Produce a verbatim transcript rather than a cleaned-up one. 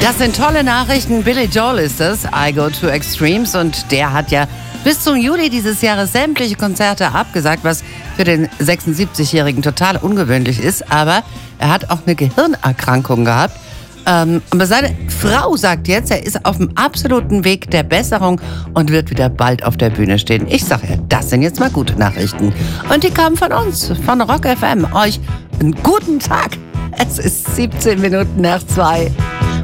Das sind tolle Nachrichten. Billy Joel ist es, I Go to Extremes. Und der hat ja bis zum Juli dieses Jahres sämtliche Konzerte abgesagt, was für den sechsundsiebzigjährigen total ungewöhnlich ist. Aber er hat auch eine Gehirnerkrankung gehabt. Ähm, aber seine Frau sagt jetzt, er ist auf dem absoluten Weg der Besserung und wird wieder bald auf der Bühne stehen. Ich sage ja, das sind jetzt mal gute Nachrichten. Und die kamen von uns, von Rock F M. Euch einen guten Tag. Es ist siebzehn Minuten nach zwei.